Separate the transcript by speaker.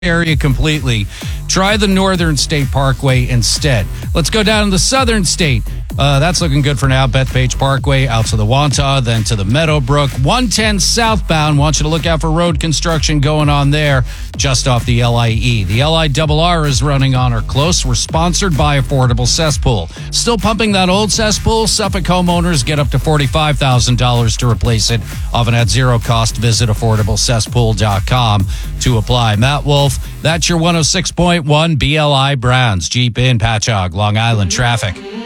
Speaker 1: area completely. Try the Northern State Parkway instead. Let's go down to the Southern State. That's looking good for now. Bethpage Parkway out to the Wantagh, then to the Meadowbrook. 110 southbound. Want you to look out for road construction going on there just off the LIE. The LIRR is running on or close. We're sponsored by Affordable Cesspool. Still pumping that old cesspool? Suffolk homeowners get up to $45,000 to replace it, often at zero cost. Visit AffordableCesspool.com to apply. Matt Wolf, that's your 106.1 BLI Browns Jeep in Patchogue, Long Island traffic.